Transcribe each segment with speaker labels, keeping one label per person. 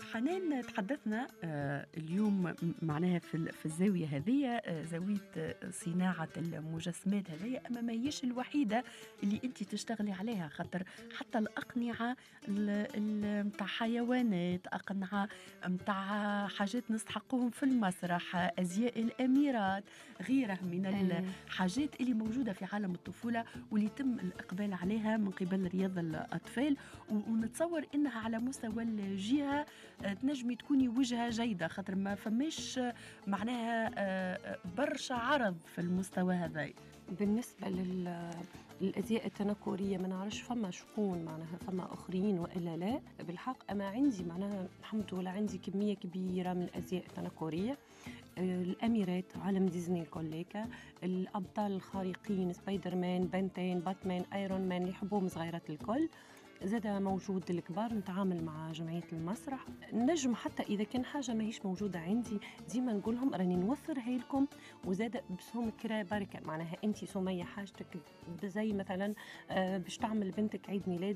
Speaker 1: حنان، تحدثنا اليوم معناها في الزاوية هذه، زاوية صناعة المجسمات هذه، أما ما هيش الوحيدة اللي أنت تشتغلي عليها، خاطر حتى الأقنعة متاع حيوانات، أقنعة متاع حاجات نستحقوهم في المسرح، أزياء الأميرات، غيره من الحاجات اللي موجودة في عالم الطفولة واللي يتم الإقبال عليها من قبل رياض الأطفال. ونتصور إنها على مستوى الجهة تنجمي تكوني وجهة جيدة، خاطر ما فماش معناها برشا عرض في المستوى هذا.
Speaker 2: بالنسبة للأزياء التنكرية ما نعرفش فما شكون معناها فما آخرين وإلا لا بالحق. أما عندي معناها الحمد لله عندي كمية كبيرة من الأزياء التنكرية، الأميرات، عالم ديزني كوليكا، الأبطال الخارقين، سبايدر مان، بنتين، باتمان، ايرون مان اللي يحبوهم صغيرات الكل. زاد موجود الكبار، نتعامل مع جمعية المسرح. نجم حتى إذا كان حاجة ما هيش موجودة عندي ديما نقولهم راني نوفرها لكم، وزاد بسهم كرا بركة. معناها أنت سمية حاجتك زي مثلا باش تعمل بنتك عيد ميلاد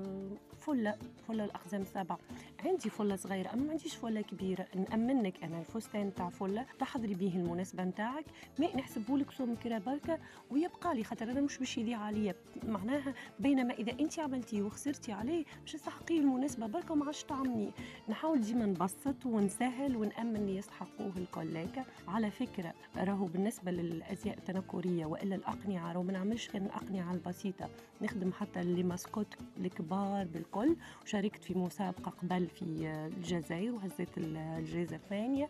Speaker 2: فلة الأقزام 7، عندي فلة صغيرة أما ما عنديش فلة كبيرة، نأمنك أنا الفستان تاع فلة تحضري به المناسبة نتاعك، ما نحسبهولك سهم كرا بركة ويبقى لي، خاطر أنا مش باش يضيع عليا معناها. بينما إذا أنت عملتي وخسرتي عليه باش تستحقيه المناسبة بركة وما عادش تعملي. نحاول ديما نبسط ونسهل ونأمن اللي يستحقوه الكلاكة. على فكرة راهو بالنسبة للأزياء التنكرية وإلا الأقنعة راهو ما نعملش كان الأقنعة البسيطة، نخدم حتى اللي ماسكوت الكبار بالكل. وشاركت في مسابقة قبل في الجزائر وهزيت الجائزة الثانية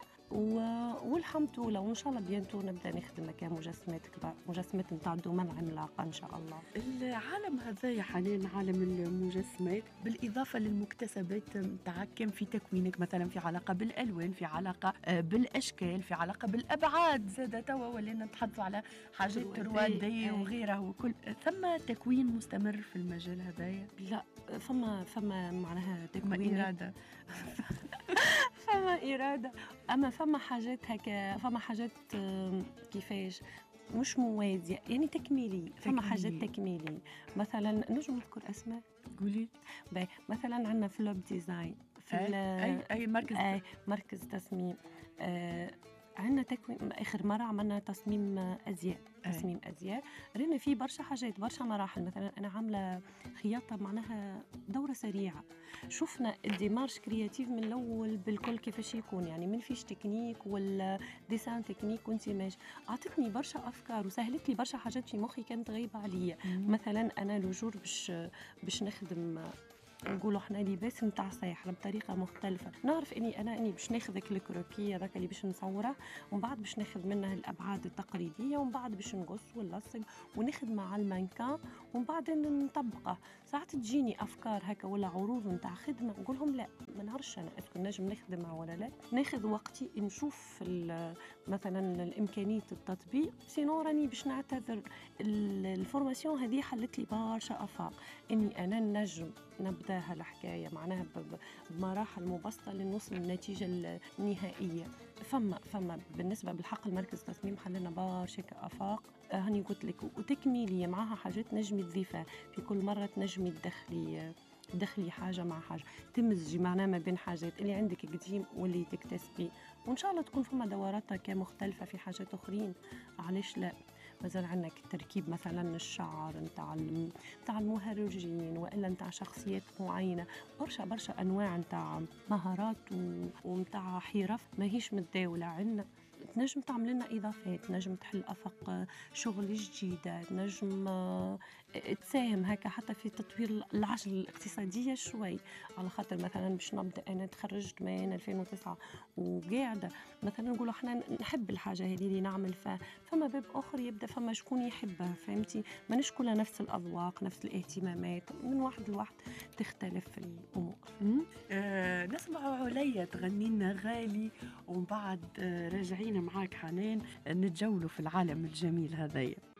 Speaker 2: والحمد لله، وإن شاء الله بيانتو نبدأ نخدم كمجسمات كبار، مجسمات نتاع الدومة العملاقة إن شاء الله.
Speaker 1: العالم هذا يا حنان، عالم المجسمات، بالإضافة للمكتسبات نتاعك كان في تكوينك مثلا في علاقة بالألوان، في علاقة بالأشكال، في علاقة بالأبعاد، زاد توا ولينا نتحدثوا على حاجات 3D وغيره وكل، ثم تكوين مستمر في المجال هذايا؟
Speaker 2: لا فما معناها تكوين
Speaker 1: إرادة
Speaker 2: فما إرادة، أما فما حاجات هكا، فما حاجات كيفاش مش موازية يعني تكميلية. فما حاجات تكميلية مثلا نجم نذكر أسماء؟
Speaker 1: قولي.
Speaker 2: مثلا عندنا فلوب ديزاين في
Speaker 1: أي
Speaker 2: مركز تصميم. عندنا تكوين، آخر مرة عملنا تصميم أزياء، تصميم أزياء رينا فيه برشا حاجات، برشا مراحل. مثلا أنا عاملة خياطة معناها دورة سريعة، شفنا الديمارش كرياتيف من الأول بالكل كيفاش يكون، يعني من فيش تكنيك ولا ديسان تكنيك وانتماج. أعطتني برشا أفكار وسهلت لي برشا حاجات في مخي كانت غايبة عليا. مثلا أنا لوجور باش نخدم نقولوا احنا لباس نتاع ساحر بطريقه مختلفه، نعرف اني باش ناخذ الكروكي هذاك اللي باش نصوره، ومن بعد باش ناخذ منه الابعاد التقليديه، ومن بعد باش نقص ونلصق ونخدم مع المانكان، ومن بعد نطبقه. ساعات تجيني افكار هكا ولا عروض نتاع خدمه نقولهم لا ما نعرفش انا اسكو نجم نخدم ولا لا، ناخذ وقتي نشوف مثلا الامكانيه التطبيق، سينو راني باش نعتذر. الفورماسيون هذه حلت لي برشا افاق اني انا نجم نبدا هالحكاية معناها بمراحل مبسطة لنوصل للنتيجة النهائية. فما بالنسبة بالحق المركز التصميم حلنا برشا آفاق، هني قلت لك، وتكميلية معها حاجات نجمي تضيفها في كل مرة، تنجمي تدخلي حاجة مع حاجة، تمزجي معناها ما بين حاجات اللي عندك قديم واللي تكتسبي، وإن شاء الله تكون فما دورات كمختلفة في حاجات أخرين. علاش لا؟ مثلا عندنا تركيب مثلا الشعر نتاع المهرجين والا نتاع شخصيات معينه، برشا انواع نتاع مهارات ونتاع حرف ماهيش متداوله عندنا. تنجم تعمل لنا اضافات، تنجم تحل افق شغل جديده، تنجم تساهم هكا حتى في تطوير العجله الاقتصاديه شوي. على خاطر مثلا باش نبدا، انا تخرجت من 2009 وقاعده مثلا نقول احنا نحب الحاجه هذه اللي نعمل، فما باب اخر يبدا فما شكون يحبها، فهمتي؟ مانيش كلها نفس الاذواق نفس الاهتمامات، من واحد لواحد تختلف الامور.
Speaker 1: نسمع عليا تغني لنا غالي، ومن بعد راجعين معاك حنان نتجولوا في العالم الجميل هذايا.